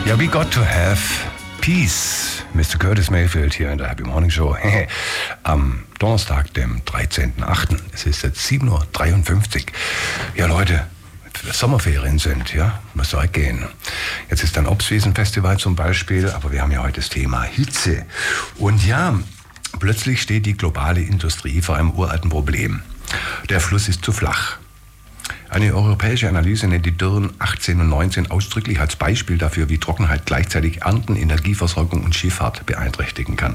Ja, we got to have peace. Mr. Curtis Mayfield hier in der Happy Morning Show. Am Donnerstag, dem 13.08. Es ist jetzt 7.53 Uhr. Ja, Leute, Sommerferien sind, ja, muss weggehen. Jetzt ist ein Obstwiesenfestival zum Beispiel, aber wir haben ja heute das Thema Hitze. Und ja, plötzlich steht die globale Industrie vor einem uralten Problem. Der Fluss ist zu flach. Eine europäische Analyse nennt die Dürren 18 und 19 ausdrücklich als Beispiel dafür, wie Trockenheit gleichzeitig Ernten, Energieversorgung und Schifffahrt beeinträchtigen kann.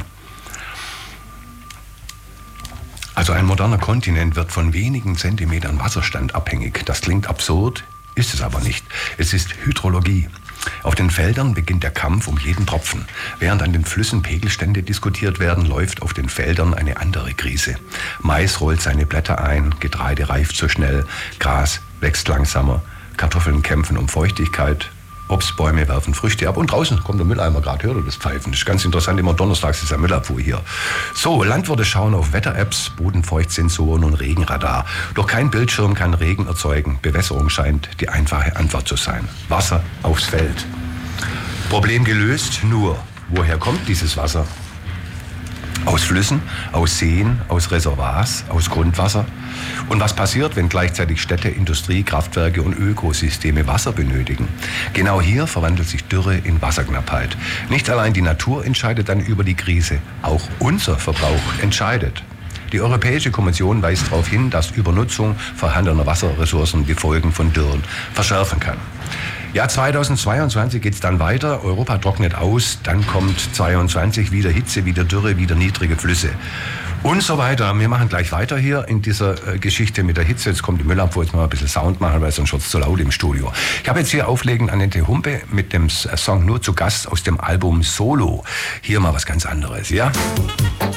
Also ein moderner Kontinent wird von wenigen Zentimetern Wasserstand abhängig. Das klingt absurd, ist es aber nicht. Es ist Hydrologie. Auf den Feldern beginnt der Kampf um jeden Tropfen. Während an den Flüssen Pegelstände diskutiert werden, läuft auf den Feldern eine andere Krise. Mais rollt seine Blätter ein, Getreide reift zu schnell, Gras wächst langsamer, Kartoffeln kämpfen um Feuchtigkeit, Obstbäume werfen Früchte ab und draußen kommt der Mülleimer gerade, hört ihr das Pfeifen? Das ist ganz interessant, immer donnerstags ist der Müllabfuhr hier. So, Landwirte schauen auf Wetter-Apps, Bodenfeuchtsensoren und Regenradar. Doch kein Bildschirm kann Regen erzeugen. Bewässerung scheint die einfache Antwort zu sein. Wasser aufs Feld. Problem gelöst, nur woher kommt dieses Wasser? Aus Flüssen, aus Seen, aus Reservoirs, aus Grundwasser. Und was passiert, wenn gleichzeitig Städte, Industrie, Kraftwerke und Ökosysteme Wasser benötigen? Genau hier verwandelt sich Dürre in Wasserknappheit. Nicht allein die Natur entscheidet dann über die Krise, auch unser Verbrauch entscheidet. Die Europäische Kommission weist darauf hin, dass Übernutzung vorhandener Wasserressourcen die Folgen von Dürren verschärfen kann. Ja, 2022 geht es dann weiter, Europa trocknet aus, dann kommt 2022 wieder Hitze, wieder Dürre, wieder niedrige Flüsse und so weiter. Wir machen gleich weiter hier in dieser Geschichte mit der Hitze. Jetzt kommt die Müllabfuhr, jetzt mal ein bisschen Sound machen, weil sonst wird es zu laut im Studio. Ich habe jetzt hier auflegen Annette Humpe mit dem Song Nur zu Gast aus dem Album Solo. Hier mal was ganz anderes, ja?